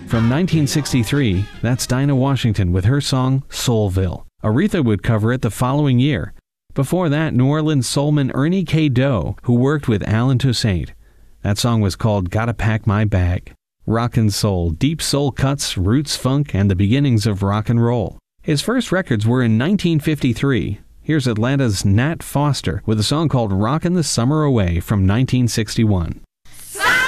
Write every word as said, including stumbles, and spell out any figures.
From nineteen sixty-three, that's Dinah Washington with her song Soulville. Aretha would cover it the following year. Before that, New Orleans soulman Ernie K. Doe, who worked with Alan Toussaint. That song was called Gotta Pack My Bag. Rock and soul, deep soul cuts, roots funk, and the beginnings of rock and roll. His first records were in nineteen fifty-three. Here's Atlanta's Nat Foster with a song called Rockin' the Summer Away from nineteen sixty-one.